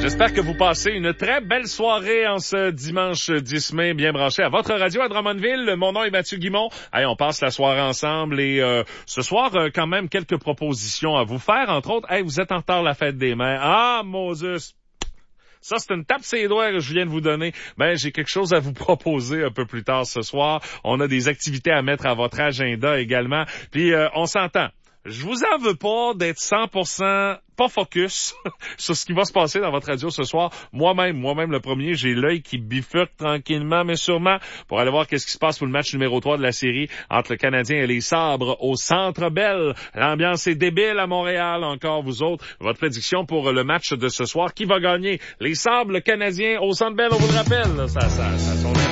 J'espère que vous passez une très belle soirée en ce dimanche 10 mai, bien branché à votre radio à Drummondville. Mon nom est Mathieu Guimont. Hey, on passe la soirée ensemble et ce soir, quand même, quelques propositions à vous faire. Entre autres, hey, vous êtes en retard la fête des mères. Ah, Moses! Ça, c'est une tape sur les doigts que je viens de vous donner. Ben, j'ai quelque chose à vous proposer un peu plus tard ce soir. On a des activités à mettre à votre agenda également. Puis, on s'entend. Je vous en veux pas d'être 100% pas focus sur ce qui va se passer dans votre radio ce soir. Moi-même le premier, j'ai l'œil qui bifurque tranquillement, mais sûrement, pour aller voir qu'est-ce qui se passe pour le match numéro 3 de la série entre le Canadien et les Sabres au Centre Bell. L'ambiance est débile à Montréal. Encore, vous autres, votre prédiction pour le match de ce soir. Qui va gagner? Les Sabres, le Canadien au Centre Bell, on vous le rappelle. Ça sonne